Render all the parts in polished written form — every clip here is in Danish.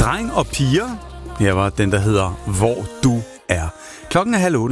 Dreng og piger. Her var den, der hedder Hvor du er. Klokken er 7:30.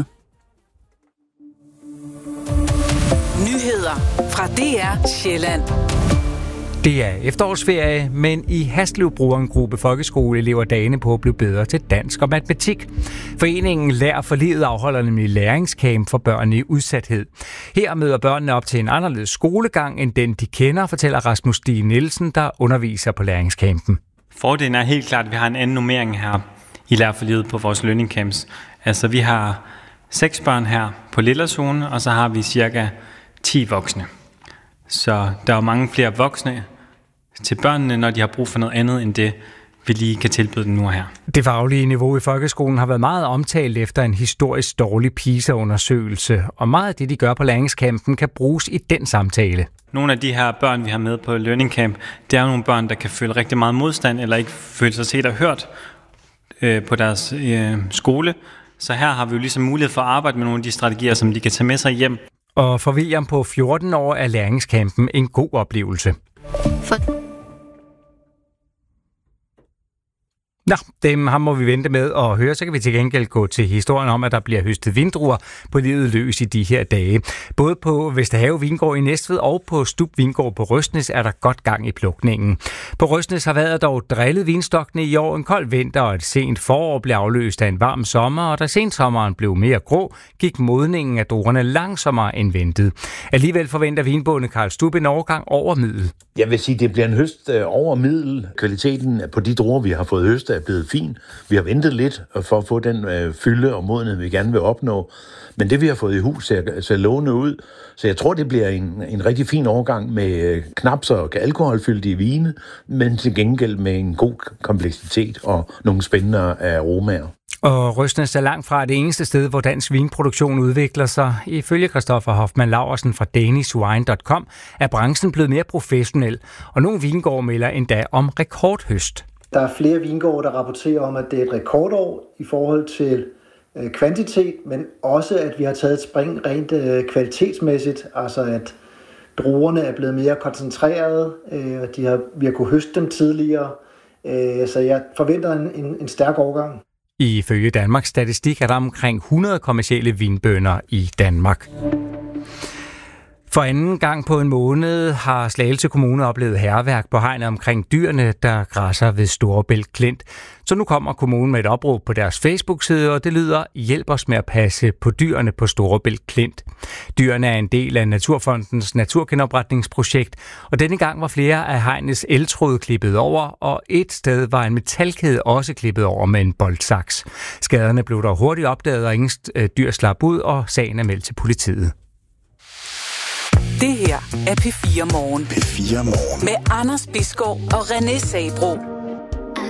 Nyheder fra DR Sjælland. Det er efterårsferie, men i Haslev bruger en gruppe folkeskoleelever dagene på at blive bedre til dansk og matematik. Foreningen Lær for livet afholder nemlig læringscamp for børn i udsathed. Her møder børnene op til en anderledes skolegang end den, de kender, fortæller Rasmus Stig Nielsen, der underviser på læringscampen. Fordelen er helt klart, at vi har en anden normering her i Lær for livet på vores learning camps. Altså vi har 6 børn her på Lillerzone, og så har vi cirka 10 voksne. Så der er mange flere voksne til børnene, når de har brug for noget andet end det, vi lige kan tilbyde dem nu her. Det faglige niveau i folkeskolen har været meget omtalt efter en historisk dårlig PISA-undersøgelse, og meget af det, de gør på læringscampen, kan bruges i den samtale. Nogle af de her børn, vi har med på Learning Camp, det er nogle børn, der kan føle rigtig meget modstand, eller ikke føle sig set og hørt på deres skole. Så her har vi jo ligesom mulighed for at arbejde med nogle af de strategier, som de kan tage med sig hjem. Og for William på 14 år er læringscampen en god oplevelse. Ham må vi vente med at høre, så kan vi til gengæld gå til historien om, at der bliver høstet vindruer på livet løs i de her dage. Både på Vesterhave Vingård i Næstved og på Stub Vingård på Røsnæs er der godt gang i plukningen. På Røsnæs har været dog drillet vinstokkene i år. En kold vinter og et sent forår blev afløst af en varm sommer, og da sensommeren blev mere grå, gik modningen af druerne langsommere end ventet. Alligevel forventer vinbonde Karl Stub en overgang over middel. Jeg vil sige, at det bliver en høst over middel. Kvaliteten på de druer, vi har fået høstet, er blevet fin. Vi har ventet lidt for at få den fylde og modenhed, vi gerne vil opnå. Men det, vi har fået i hus, ser lovende ud. Så jeg tror, det bliver en rigtig fin overgang med knap så alkoholfyldige vine, men til gengæld med en god kompleksitet og nogle spændende aromaer. Og Røsnæs er langt fra det eneste sted, hvor dansk vinproduktion udvikler sig. Ifølge Christoffer Hoffmann Laursen fra danishwine.com er branchen blevet mere professionel, og nogle vingårde melder endda om rekordhøst. Der er flere vingårde, der rapporterer om, at det er et rekordår i forhold til kvantitet, men også at vi har taget et spring rent kvalitetsmæssigt, altså at druerne er blevet mere koncentrerede, og vi har kunnet høste dem tidligere, så jeg forventer en stærk overgang. Ifølge Danmarks Statistik er der omkring 100 kommercielle vinbønder i Danmark. For anden gang på en måned har Slagelse Kommune oplevet hærværk på hegnet omkring dyrene, der græsser ved Storebælt Klint. Så nu kommer kommunen med et opråb på deres Facebook-side, og det lyder: hjælp os med at passe på dyrene på Storebælt Klint. Dyrene er en del af Naturfondens naturgenopretningsprojekt, og denne gang var flere af hegnets eltråd klippet over, og et sted var en metalkæde også klippet over med en boltsaks. Skaderne blev dog hurtigt opdaget, og ingen dyr slap ud, og sagen er meldt til politiet. Det her er P4 Morgen. P4 Morgen. Med Anders Bisgaard og René Sabro.